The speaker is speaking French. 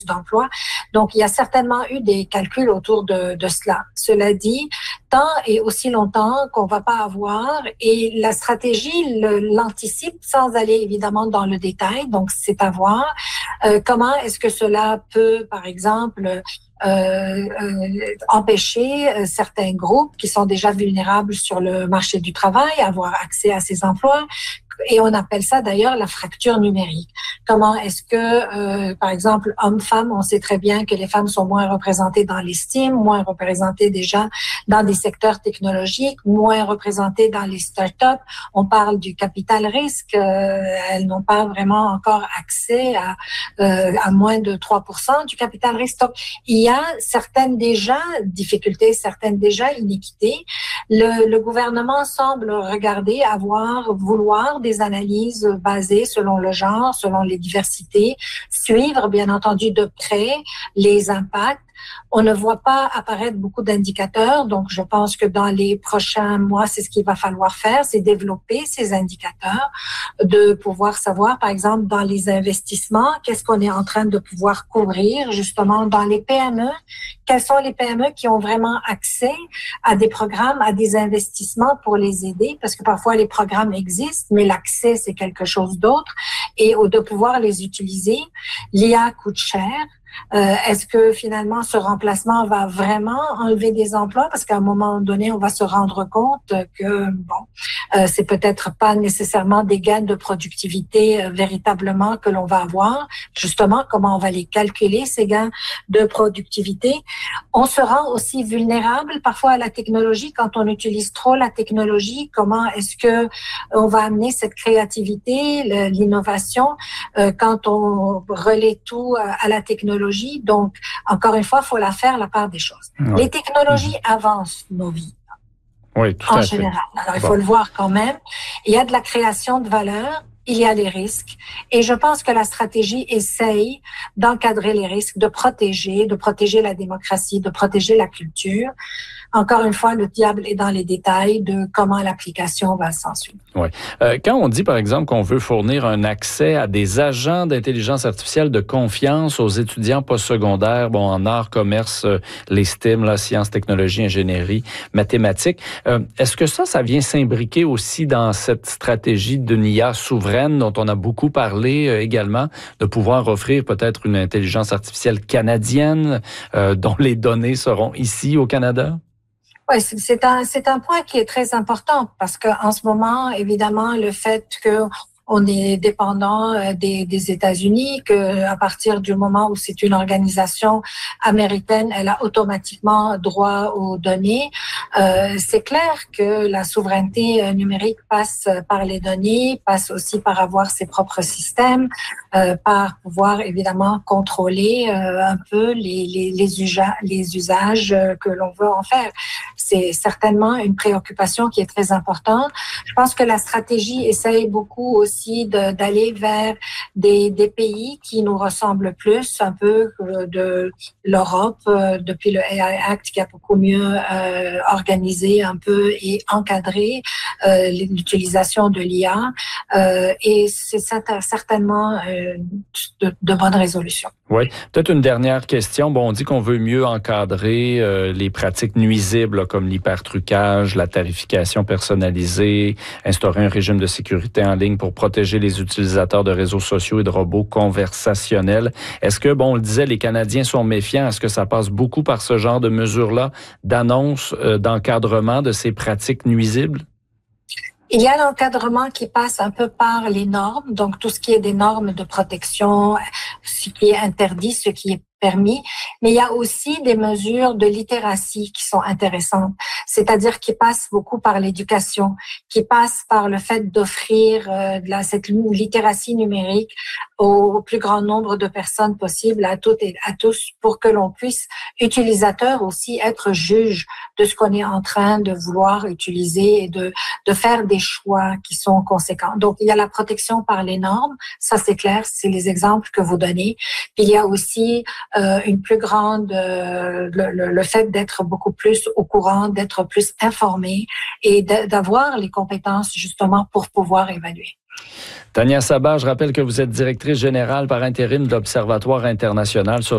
d'emploi. Donc, il y a certainement eu des calculs autour de cela. Cela dit, tant et aussi longtemps qu'on va pas avoir, et la stratégie l'anticipe sans aller évidemment dans le détail, donc c'est à voir. Comment est-ce que cela peut, par exemple, empêcher certains groupes qui sont déjà vulnérables sur le marché du travail, avoir accès à ces emplois. Et on appelle ça d'ailleurs la fracture numérique. Comment est-ce que, par exemple, hommes-femmes, on sait très bien que les femmes sont moins représentées dans les STEAM, moins représentées déjà dans des secteurs technologiques, moins représentées dans les startups. On parle du capital risque. Elles n'ont pas vraiment encore accès à moins de 3% du capital risque. Donc, il y a certaines déjà difficultés, certaines déjà iniquités. Le gouvernement semble regarder, vouloir des analyses basées selon le genre, selon les diversités, suivre bien entendu de près les impacts. On ne voit pas apparaître beaucoup d'indicateurs, donc je pense que dans les prochains mois, c'est ce qu'il va falloir faire, c'est développer ces indicateurs, de pouvoir savoir, par exemple, dans les investissements, qu'est-ce qu'on est en train de pouvoir couvrir, justement, dans les PME, quels sont les PME qui ont vraiment accès à des programmes, à des investissements pour les aider, parce que parfois les programmes existent, mais l'accès, c'est quelque chose d'autre, et de pouvoir les utiliser. L'IA coûte cher. Est-ce que finalement ce remplacement va vraiment enlever des emplois? Parce qu'à un moment donné, on va se rendre compte que c'est peut-être pas nécessairement des gains de productivité véritablement que l'on va avoir. Justement, comment on va les calculer, ces gains de productivité? On se rend aussi vulnérable parfois à la technologie quand on utilise trop la technologie. Comment est-ce que on va amener cette créativité, l'innovation quand on relaie tout à la technologie? Donc, encore une fois, il faut la part des choses. Oui. Les technologies avancent nos vies. Oui, tout à fait. En général. Alors, il faut le voir quand même. Il y a de la création de valeur. Il y a des risques. Et je pense que la stratégie essaye d'encadrer les risques, de protéger la démocratie, de protéger la culture. Encore une fois, le diable est dans les détails de comment l'application va s'en suivre. Oui. Quand on dit, par exemple, qu'on veut fournir un accès à des agents d'intelligence artificielle de confiance aux étudiants postsecondaires, en arts, commerce, les STEM, la sciences, technologies, ingénierie, mathématiques, est-ce que ça vient s'imbriquer aussi dans cette stratégie d'une IA souveraine dont on a beaucoup parlé également, de pouvoir offrir peut-être une intelligence artificielle canadienne dont les données seront ici au Canada? Oui, c'est un point qui est très important parce que en ce moment, évidemment, le fait que on est dépendant des États-Unis, que à partir du moment où c'est une organisation américaine, elle a automatiquement droit aux données. C'est clair que la souveraineté numérique passe par les données, passe aussi par avoir ses propres systèmes, par pouvoir évidemment contrôler un peu les usages que l'on veut en faire. C'est certainement une préoccupation qui est très importante. Je pense que la stratégie essaye beaucoup aussi d'aller vers des pays qui nous ressemblent plus, un peu de l'Europe, depuis le AI Act qui a beaucoup mieux organisé un peu et encadré l'utilisation de l'IA. Et c'est certainement de bonnes résolutions. Oui. Peut-être une dernière question. On dit qu'on veut mieux encadrer les pratiques nuisibles comme l'hypertrucage, la tarification personnalisée, instaurer un régime de sécurité en ligne pour protéger les utilisateurs de réseaux sociaux et de robots conversationnels. Est-ce que, on le disait, les Canadiens sont méfiants? Est-ce que ça passe beaucoup par ce genre de mesures-là, d'annonces, d'encadrement de ces pratiques nuisibles? Il y a l'encadrement qui passe un peu par les normes, donc tout ce qui est des normes de protection, ce qui est interdit, ce qui est permis, mais il y a aussi des mesures de littératie qui sont intéressantes, c'est-à-dire qui passent beaucoup par l'éducation, qui passent par le fait d'offrir cette littératie numérique au plus grand nombre de personnes possible, à toutes et à tous, pour que l'on puisse, utilisateurs aussi, être juge de ce qu'on est en train de vouloir utiliser et de faire des choix qui sont conséquents. Donc, il y a la protection par les normes, ça c'est clair, c'est les exemples que vous donnez. Puis il y a aussi une plus grande, le fait d'être beaucoup plus au courant, d'être plus informé et d'avoir les compétences justement pour pouvoir évaluer. Tania Sabah, je rappelle que vous êtes directrice générale par intérim de l'Observatoire international sur